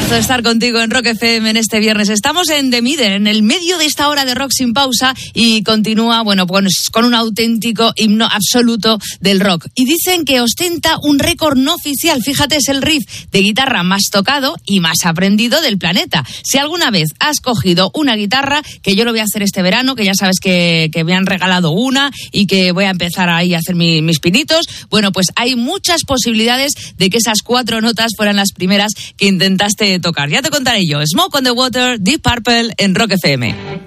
Placer de estar contigo en Rock FM en este viernes. Estamos en The Middle, en el medio de esta hora de rock sin pausa, y continúa, bueno, pues con un auténtico himno absoluto del rock. Y dicen que ostenta un récord no oficial. Fíjate, es el riff de guitarra más tocado y más aprendido del planeta. Si alguna vez has cogido una guitarra, que yo lo voy a hacer este verano, que ya sabes que me han regalado una y que voy a empezar ahí a hacer mis pinitos, bueno, pues hay muchas posibilidades de que esas 4 notas fueran las primeras que intentaste tocar. Ya te contaré yo. Smoke on the Water, Deep Purple en Rock FM.